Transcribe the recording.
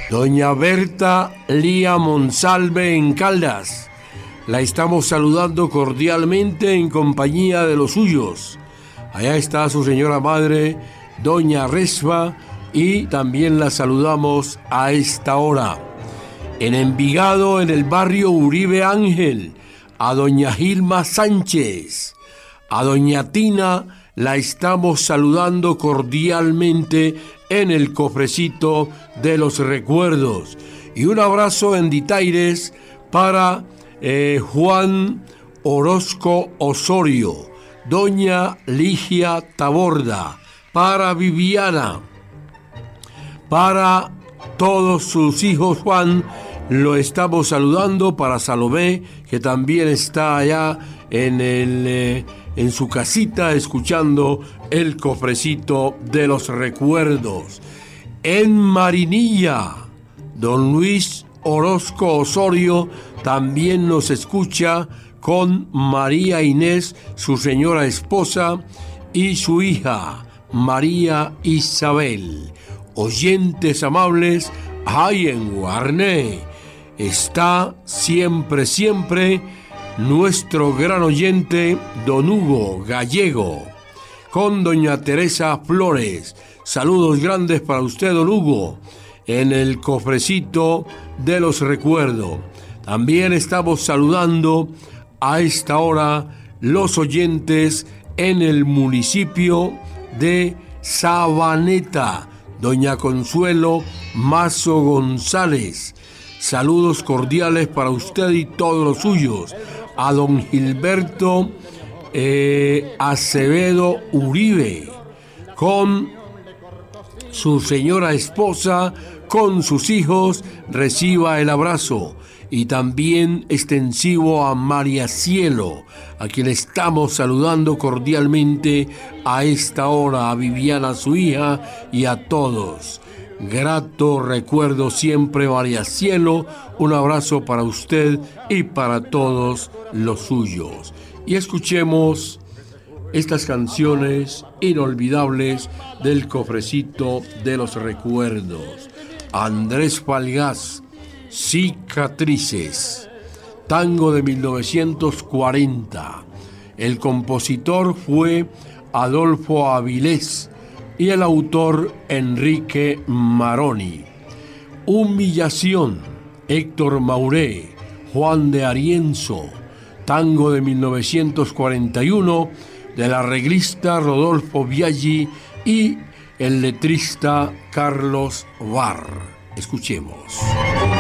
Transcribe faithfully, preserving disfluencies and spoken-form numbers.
Doña Berta Lía Monsalve en Caldas. La estamos saludando cordialmente en compañía de los suyos. Allá está su señora madre, doña Resfa, y también la saludamos a esta hora. En Envigado, en el barrio Uribe Ángel, a doña Gilma Sánchez, a doña Tina, la estamos saludando cordialmente en el cofrecito de los recuerdos. Y un abrazo en Ditaires para eh, Juan Orozco Osorio, doña Ligia Taborda, para Viviana, para todos sus hijos. Juan, lo estamos saludando, para Salomé, que también está allá en el... Eh, en su casita escuchando el cofrecito de los recuerdos. En Marinilla, don Luis Orozco Osorio también nos escucha con María Inés, su señora esposa, y su hija María Isabel. Oyentes amables, hay en Guarné está siempre, siempre nuestro gran oyente, don Hugo Gallego, con doña Teresa Flores. Saludos grandes para usted, don Hugo, en el cofrecito de los recuerdos. También estamos saludando a esta hora los oyentes en el municipio de Sabaneta, doña Consuelo Mazo González. Saludos cordiales para usted y todos los suyos. A don Gilberto eh, Acevedo Uribe, con su señora esposa, con sus hijos, reciba el abrazo. Y también extensivo a María Cielo, a quien estamos saludando cordialmente a esta hora, a Viviana, su hija, y a todos. Grato recuerdo siempre, María Cielo. Un abrazo para usted y para todos los suyos. Y escuchemos estas canciones inolvidables del cofrecito de los recuerdos. Andrés Falgás, Cicatrices, tango de mil novecientos cuarenta. El compositor fue Adolfo Avilés y el autor Enrique Maroni. Humillación, Héctor Mauré, Juan de Arienzo, tango de mil novecientos cuarenta y uno, del arreglista Rodolfo Biaggi y el letrista Carlos Barr. Escuchemos.